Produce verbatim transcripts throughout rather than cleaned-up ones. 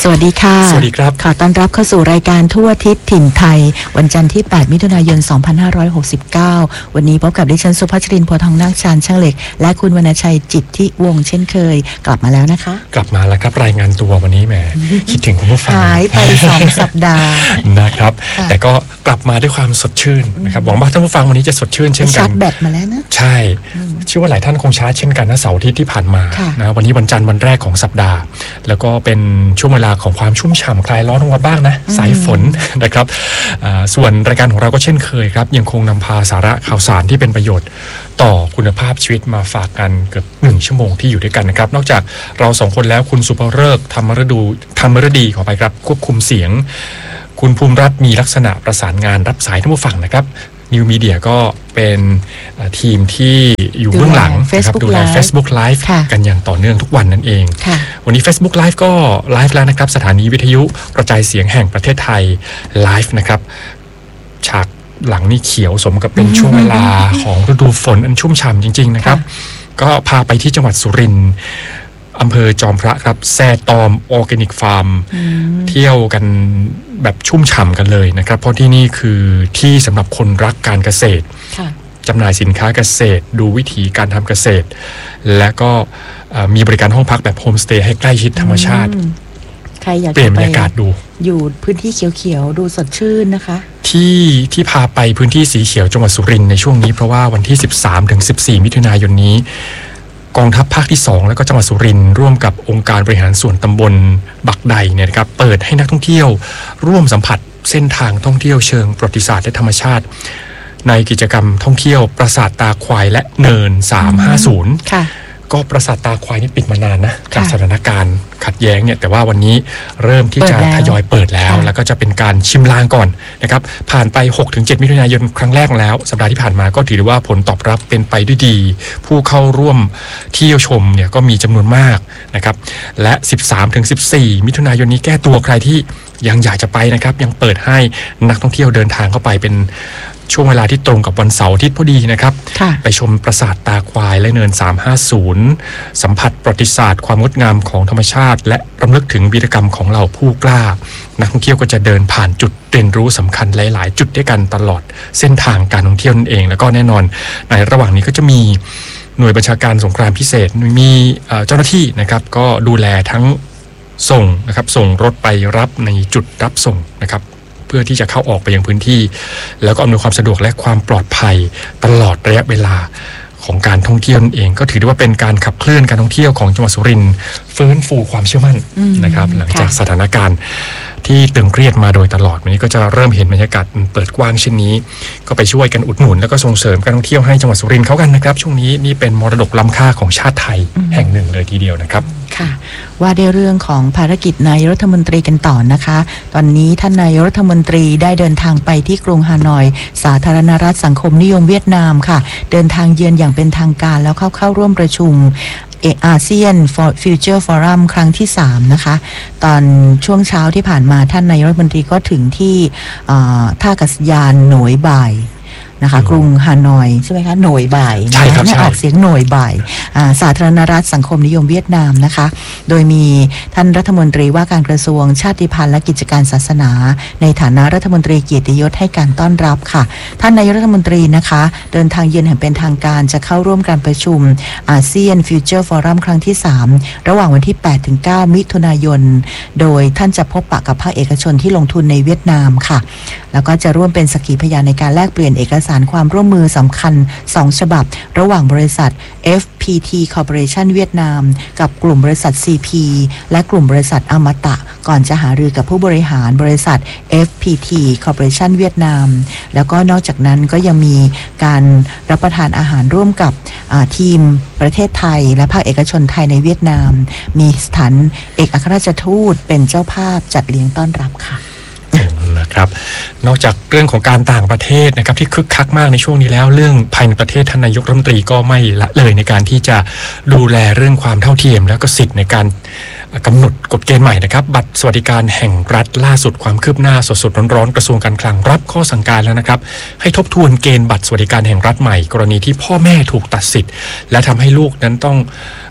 วัสดีค่ะสวัสดีครับขอต้อนรับเข้าสู่รายการทั่วอาทิศถิ่นไทยวันจันทร์ที่แปดมิถุนายนสองพันห้าร้อยหกสิบเก้าวันนี้พบกับดิฉันสุภัชรินทร์โพธิ์ทองนาคชาญช่างเหล็กและคุณวรรณชัยจิตทิวงศ์เช่นเคยกลับมาแล้วนะคะกลับมาแล้วครับรายงานตัววันนี้แหมคิดถึงคุณผู้ฟังหายไปสองสัปดาห์นะครับแต่ก็กลับมาด้วยความสดชื่นนะครับหวังว่าท่านผู้ฟังวันนี้จะสดชื่นเช่นกันชาร์จแบตมาแล้วนะใช่เชื่อว่าหลายท่านคงชาร์จเช่นกันนะเสาร์อาทิตย์ที่ผ่านมานะวันนี้วันจันทร์วันแรกของสัปดาห์แล้วก็เป็นช่วงเวลาของความชุ่มฉ่ำคลายร้อนลงมาบ้างนะสายฝนนะครับส่วนรายการของเราก็เช่นเคยครับยังคงนำพาสาระข่าวสารที่เป็นประโยชน์ต่อคุณภาพชีวิตมาฝากกันเกือบหนึ่งชั่วโมงที่อยู่ด้วยกันนะครับนอกจากเราสองคนแล้วคุณสุภฤกษ์ธรรมฤดูธรรมฤดีขอไปครับควบคุมเสียงคุณภูมิรัตน์มีลักษณะประสานงานรับสายท่านผู้ฟังนะครับนิวมีเดียก็เป็นทีมที่อยู่เบื้องหลังนะครับดูแล Facebook Live กันอย่างต่อเนื่องทุกวันนั่นเองวันนี้ Facebook Live ก็ไลฟ์แล้วนะครับสถานีวิทยุกระจายเสียงแห่งประเทศไทยไลฟ์นะครับฉากหลังนี่เขียวสมกับเป็นช่วงเวลาของฤดูฝนอันชุ่มฉ่ำจริงๆนะครับก็พาไปที่จังหวัดสุรินทร์อำเภอจอมพระครับแซ่ตอมออร์แกนิกฟาร์มเที่ยวกันแบบชุ่มฉ่ำกันเลยนะครับเพราะที่นี่คือที่สำหรับคนรักการเกษตรจำหน่ายสินค้าเกษตรดูวิธีการทำเกษตรและก็มีบริการห้องพักแบบโฮมสเตย์ให้ใกล้ชิดธรรมชาติใครอยากเปลี่ยนบรรยากาศดูอยู่พื้นที่เขียวๆดูสดชื่นนะคะที่ที่พาไปพื้นที่สีเขียวจังหวัดสุรินทร์ในช่วงนี้เพราะว่าวันที่ สิบสามถึงสิบสี่ มิถุนายนนี้กองทัพภาคที่สองแล้วก็จังหวัดสุรินทร์ร่วมกับองค์การบริหารส่วนตำบลบักใดเนี่ยนะครับเปิดให้นักท่องเที่ยวร่วมสัมผัสเส้นทางท่องเที่ยวเชิงประวัติศาสตร์และธรรมชาติในกิจกรรมท่องเที่ยวปราสาทตาควายและเนินสามห้าศูนย์ค่ะก็ปราสาทตาควายนี่ปิดมานานนะจากสถานการณ์ขัดแย้งเนี่ยแต่ว่าวันนี้เริ่มที่จะทยอยเปิดแล้วแล้วก็จะเป็นการชิมลางก่อนนะครับผ่านไป หกถึงเจ็ด มิถุนายนครั้งแรกแล้วสัปดาห์ที่ผ่านมาก็ถือว่าผลตอบรับเป็นไปด้วยดีผู้เข้าร่วมเที่ยวชมเนี่ยก็มีจำนวนมากนะครับและ สิบสามถึงสิบสี่ มิถุนายนนี้แก้ตัวใครที่ยังอยากจะไปนะครับยังเปิดให้นักท่องเที่ยวเดินทางเข้าไปเป็นช่วงเวลาที่ตรงกับวันเสาร์อาทิตย์พอดีนะครับไปชมปราสาทตาควายและเนินสามห้าศูนย์สัมผัสประวัติศาสตร์ความงดงามของธรรมชาติและรำลึกถึงวีรกรรมของเหล่าผู้กล้านักท่องเที่ยวก็จะเดินผ่านจุดเรียนรู้สำคัญหลายๆจุดด้วยกันตลอดเส้นทางการท่องเที่ยวนั่นเองแล้วก็แน่นอนในระหว่างนี้ก็จะมีหน่วยบัญชาการสงครามพิเศษมีเจ้าหน้าที่นะครับก็ดูแลทั้งส่งนะครับส่งรถไปรับในจุดรับส่งนะครับเพื่อที่จะเข้าออกไปยังพื้นที่แล้วก็อำนวยความสะดวกและความปลอดภัยตลอดระยะเวลาของการท่องเที่ยวนั่นเองก็ถือได้ว่าเป็นการขับเคลื่อนการท่องเที่ยวของจังหวัดสุรินทร์ฟื้นฟูความเชื่อมั่นนะครับหลังจากสถานการณ์ที่ตึงเครียดมาโดยตลอดวันนี้ก็จะเริ่มเห็นบรรยากาศเปิดกว้างเช่นนี้ก็ไปช่วยกันอุดหนุนแล้วก็ส่งเสริมการท่องเที่ยวให้จังหวัดสุรินทร์เขากันนะครับช่วงนี้นี่เป็นมรดกล้ำค่าของชาติไทยแห่งหนึ่งเลยทีเดียวนะครับค่ะว่าในเรื่องของภารกิจนายรัฐมนตรีกันต่อนะคะตอนนี้ท่านนายรัฐมนตรีได้เดินทางไปที่กรุงฮานอยสาธารณรัฐสังคมนิยมเวียดนามค่ะเดินทางเยือนอย่างเป็นทางการแล้วเข้าเข้าร่วมประชุมอาเซียน Future Forum ครั้งที่สามนะคะตอนช่วงเช้าที่ผ่านมาท่านนายรัฐมนตรีก็ถึงที่ท่าอากาศยานหน่วยบ่ายนะคะกรุงฮานอยใช่ไหมคะหน่วยบ่ายใช่ครับใช่ออกเสียงหน่วยบ่ายสาธารณรัฐสังคมนิยมเวียดนามนะคะโดยมีท่านรัฐมนตรีว่าการกระทรวงชาติพันธุ์และกิจการศาสนาในฐานะรัฐมนตรีเกียรติยศให้การต้อนรับค่ะท่านนายกรัฐมนตรีนะคะเดินทางเยือนอย่างเป็นทางการจะเข้าร่วมการประชุมอาเซียน Future Forum ครั้งที่สามระหว่างวันที่ แปดถึงเก้า มิถุนายนโดยท่านจะพบปะกับภาคเอกชนที่ลงทุนในเวียดนามค่ะแล้วก็จะร่วมเป็นสักขีพยานในการแลกเปลี่ยนเอกสารความร่วมมือสำคัญสองฉบับระหว่างบริษัท เอฟ พี ที Corporation เวียดนามกับกลุ่มบริษัท ซี พี และกลุ่มบริษัทอมตะก่อนจะหารือกับผู้บริหารบริษัท เอฟ พี ที Corporation เวียดนามแล้วก็นอกจากนั้นก็ยังมีการรับประทานอาหารร่วมกับทีมประเทศไทยและภาคเอกชนไทยในเวียดนามมีสถานเอกอัครราชทูตเป็นเจ้าภาพจัดเลี้ยงต้อนรับค่ะนะครับนอกจากเรื่องของการต่างประเทศนะครับที่คึกคักมากในช่วงนี้แล้วเรื่องภายในประเทศท่านนายกรัฐมนตรีก็ไม่ละเลยในการที่จะดูแลเรื่องความเท่าเทียมแล้วก็สิทธิ์ในการกำหนดกฎเกณฑ์ใหม่นะครับบัตรสวัสดิการแห่งรัฐล่าสุดความคืบหน้าสดๆร้อนๆกระทรวงการคลังรับข้อสั่งการแล้วนะครับให้ทบทวนเกณฑ์บัตรสวัสดิการแห่งรัฐใหม่กรณีที่พ่อแม่ถูกตัดสิทธิ์และทำให้ลูกนั้นต้อง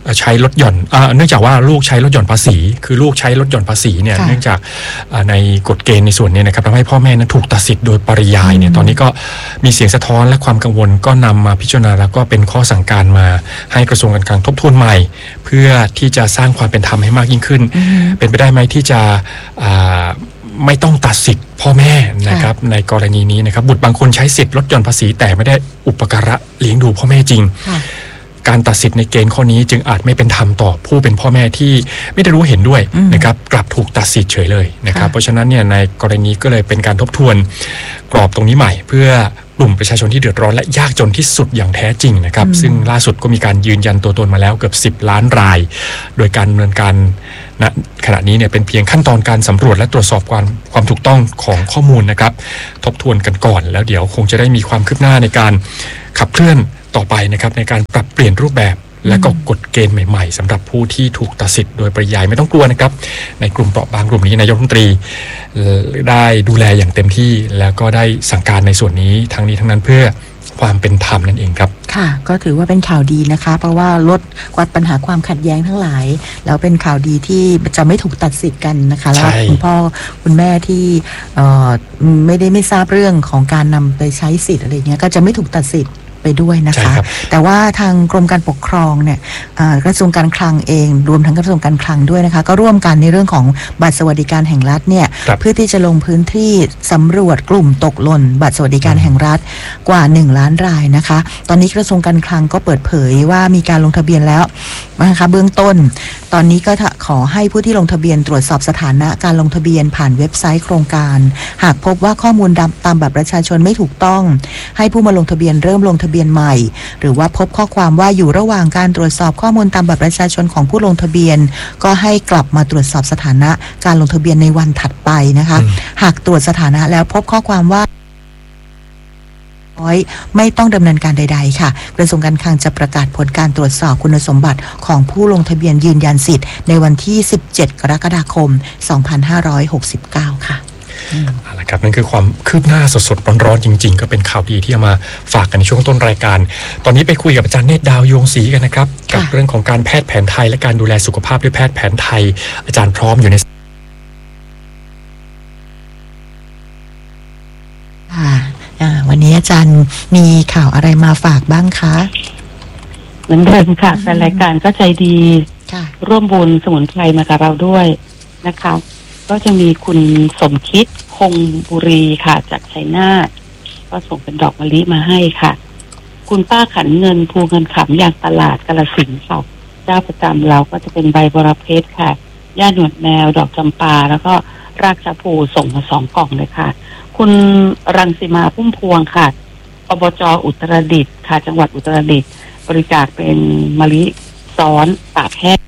ใช้ลดหย่อนเนื่องจากว่าลูกใช้ลดหย่อนภาษีคือลูกใช้ลดหย่อนภาษีเนี่ยเนื่องจากในกฎเกณฑ์ในส่วนนี้นะครับทำให้พ่อแม่นั้นถูกตัดสิทธิ์โดยปริยายเนี่ยตอนนี้ก็มีเสียงสะท้อนและความกังวลก็นำมาพิจารณาแล้วก็เป็นข้อสั่งการมาให้กระทรวงการคลังทบทวนใหม่เพื่อที่จะสร้างความเป็นธรรมให้มากยิ่งขึ้นเป็นไปได้ไหมที่จะไม่ต้องตัดสิทธิ์พ่อแม่นะครับในกรณีนี้นะครับบุตรบางคนใช้สิทธิ์ลดหย่อนภาษีแต่ไม่ได้อุปการะเลี้ยงดูพ่อแม่จริงการตัดสิทธิ์ในเกณฑ์ข้อนี้จึงอาจไม่เป็นธรรมต่อผู้เป็นพ่อแม่ที่ไม่ได้รู้เห็นด้วยนะครับกลับถูกตัดสิทธิ์เฉยเลยนะครับเพราะฉะนั้นเนี่ยในกรณีก็เลยเป็นการทบทวนกรอบตรงนี้ใหม่เพื่อกลุ่มประชาชนที่เดือดร้อนและยากจนที่สุดอย่างแท้จริงนะครับซึ่งล่าสุดก็มีการยืนยันตัวตนมาแล้วเกือบสิบล้านรายโดยการดำเนินการณขณะนี้เนี่ยเป็นเพียงขั้นตอนการสำรวจและตรวจสอบความความถูกต้องของข้อมูลนะครับทบทวนกันก่อนแล้วเดี๋ยวคงจะได้มีความคืบหน้าในการขับเคลื่อนต่อไปนะครับในการปรับเปลี่ยนรูปแบบและก็กฎเกณฑ์ใหม่ๆสำหรับผู้ที่ถูกตัดสิทธิ์โดยปริยายไม่ต้องกลัวนะครับในกลุ่มเปราะบางกลุ่มนี้นายกรัฐมนตรีได้ดูแลอย่างเต็มที่แล้วก็ได้สั่งการในส่วนนี้ทั้งนี้ทั้งนั้นเพื่อความเป็นธรรมนั่นเองครับค่ะก็ถือว่าเป็นข่าวดีนะคะเพราะว่าลดกวาดปัญหาความขัดแย้งทั้งหลายแล้วเป็นข่าวดีที่จะไม่ถูกตัดสิทธิ์กันนะคะแล้วคุณพ่อคุณแม่ที่ไม่ได้ไม่ทราบเรื่องของการนำไปใช้สิทธิ์อะไรเงี้ยก็จะไม่ถูกตัดสิทธิ์ไปด้วยนะคะแต่ว่าทางกรมการปกครองเนี่ยกระทรวงการคลังเองรวมทั้งกระทรวงการคลังด้วยนะคะก็ร่วมกันในเรื่องของบัตรสวัสดิการแห่งรัฐเนี่ยเพื่อที่จะลงพื้นที่สำรวจกลุ่มตกหล่นบัตรสวัสดิการแห่งรัฐกว่าหนึ่งล้านรายนะคะตอนนี้กระทรวงการคลังก็เปิดเผยว่ามีการลงทะเบียนแล้วนะคะเบื้องต้นตอนนี้ก็ขอให้ผู้ที่ลงทะเบียนตรวจสอบสถานะการลงทะเบียนผ่านเว็บไซต์โครงการหากพบว่าข้อมูลตามบัตรประชาชนไม่ถูกต้องให้ผู้มาลงทะเบียนเริ่มลงทะเบียนใหม่หรือว่าพบข้อความว่าอยู่ระหว่างการตรวจสอบข้อมูลตามบัตรประชาชนของผู้ลงทะเบียนก็ให้กลับมาตรวจสอบสถานะการลงทะเบียนในวันถัดไปนะคะหากตรวจสถานะแล้วพบข้อความว่าไม่ต้องดำเนินการใดๆค่ะกระทรวงการคลังจะประกาศผลการตรวจสอบคุณสมบัติของผู้ลงทะเบียนยืนยันสิทธิ์ในวันที่สิบเจ็ดกรกฎาคมสองพันห้าร้อยหกสิบเก้าค่ะเอาละครับนั่นคือความคืบหน้าสดๆร้อนๆจริงๆก็เป็นข่าวดีที่เอามาฝากกันในช่วงต้นรายการตอนนี้ไปคุยกับอาจารย์เนตรดาวยวงศรีกันนะครับกับเรื่องของการแพทย์แผนไทยและการดูแลสุขภาพด้วยแพทย์แผนไทยอาจารย์พร้อมอยู่ในวันนี้อาจารย์มีข่าวอะไรมาฝากบ้างคะเหมือนเดิมค่ะแฟนรายการก็ใจดีร่วมบุญสมุนไพรมากับเราด้วยนะคะก็จะมีคุณสมคิดคงบุรีค่ะจากชัยนาทก็ส่งเป็นดอกมะลิมาให้ค่ะคุณป้าขันเงินภูเงินขำอย่างตลาดกาฬสินธุ์ค่ะเจ้าประจำเราก็จะเป็นใบบรเพชรค่ะย่าหนวดแมวดอกจำปาแล้วก็รากชะพูส่งมาสองกล่องเลยค่ะคุณรังสีมาพุ่มพวงค่ะอบจ.อุตรดิตถ์ค่ะจังหวัดอุตรดิตถ์บริจาคเป็นมะลิซ้อนตากแห้ง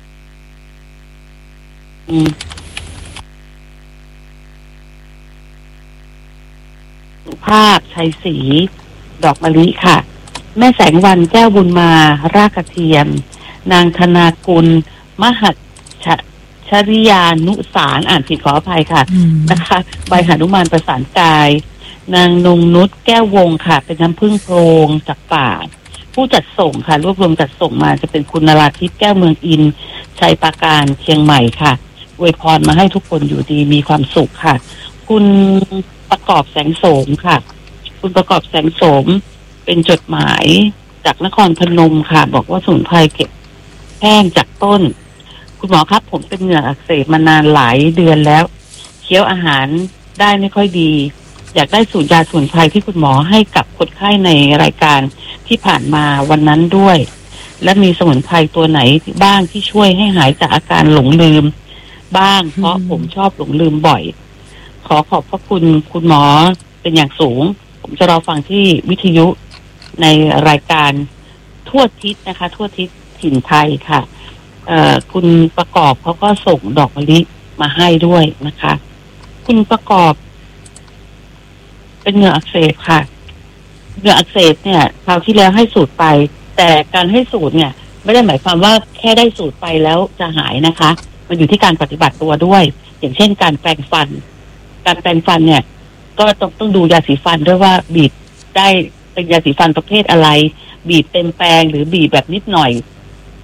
สุภาพชัยศรีดอกมะลิค่ะแม่แสงวันแก้วบุญมารากกระเทียมนางธนากุลมหัชชริยานุสารอ่านผิดขออภัยค่ะนะคะใบหนุมานประสานกายนางนงนุชแก้ววงค่ะเป็นน้ำผึ้งโพรงจากป่าผู้จัดส่งค่ะรวบรวมจัดส่งมาจะเป็นคุณนราทิพย์แก้วเมืองอินชัยปราการเชียงใหม่ค่ะอวยพรมาให้ทุกคนอยู่ดีมีความสุขค่ะคุณประกอบแสงโสมค่ะคุณประกอบแสงโสมเป็นจดหมายจากนครพนมค่ะบอกว่าสมุนไพรเก็บแห้งจากต้นคุณหมอครับผมเป็นเหงื่ออักเสบมานานหลายเดือนแล้วเคี้ยวอาหารได้ไม่ค่อยดีอยากได้สูตรยาสมุนไพรที่คุณหมอให้กับคนไข้ในรายการที่ผ่านมาวันนั้นด้วยและมีสมุนไพรตัวไหนบ้างที่ช่วยให้หายจากอาการหลงลืมบ้างเพราะผมชอบหลงลืมบ่อยขอขอบพระคุณคุณหมอเป็นอย่างสูงผมจะรอฟังที่วิทยุในรายการทั่วทิศนะคะทั่วทิศถิ่นไทยค่ะคุณประกอบเขาก็ส่งดอกมะลิมาให้ด้วยนะคะคุณประกอบเป็นเหงื่ออักเสบค่ะเหงื่ออักเสบเนี่ยคราวที่แล้วให้สูตรไปแต่การให้สูตรเนี่ยไม่ได้หมายความว่าแค่ได้สูตรไปแล้วจะหายนะคะมันอยู่ที่การปฏิบัติตัวด้วยอย่างเช่นการแปรงฟันการแปรงฟันเนี่ยก็ต้องต้องดูยาสีฟันด้วยว่าบีบได้เป็นยาสีฟันประเภทอะไรบีบเต็มแปรงหรือบีบแบบนิดหน่อย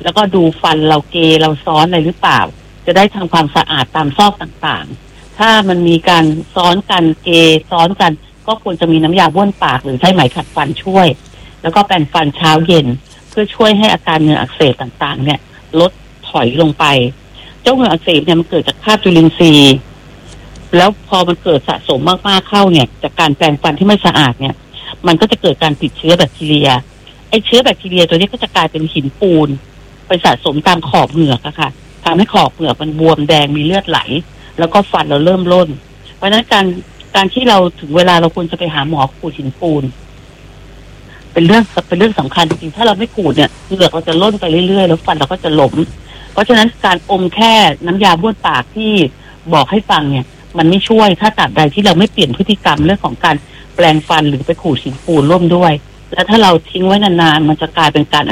แล้วก็ดูฟันเราเกเราซ้อนอะไรหรือเปล่าจะได้ทำความสะอาดตามซอกต่างๆถ้ามันมีการซ้อนกันเกซ้อนกันก็ควรจะมีน้ำยาบ้วนปากหรือใช้ไหมขัดฟันช่วยแล้วก็แปรงฟันเช้าเย็นเพื่อช่วยให้อาการเหงื่ออักเสบต่างๆเนี่ยลดถอยลงไปเจ้าเหงื่ออักเสบเนี่ยมันเกิดจากคราบจุลินทรีย์แล้วพอมันเกิดสะสมมากๆเข้าเนี่ยจากการแปรงฟันที่ไม่สะอาดเนี่ยมันก็จะเกิดการติดเชื้อแบคทีเรียไอ้เชื้อแบคทีเรียตัวนี้ก็จะกลายเป็นหินปูนไปสะสมตามขอบเหงือกอะค่ะทำให้ขอบเหงือกมันบวมแดงมีเลือดไหลแล้วก็ฟันเราเริ่มร่นเพราะฉะนั้นการการที่เราถึงเวลาเราควรจะไปหาหมอขูดหินปูนเป็นเรื่องเป็นเรื่องสำคัญจริงๆถ้าเราไม่ขูดเนี่ยเหงือกเราจะร่นไปเรื่อยๆแล้วฟันเราก็จะหล้มเพราะฉะนั้นการอมแค่น้ำยาบ้วนปากที่บอกให้ฟังเนี่ยมันไม่ช่วยถ้าตราบใดที่เราไม่เปลี่ยนพฤติกรรมเรื่องของการแปรงฟันหรือไปขูดหินปูนร่วมด้วยแล้วถ้าเราทิ้งไว้นานๆมันจะกลายเป็นการ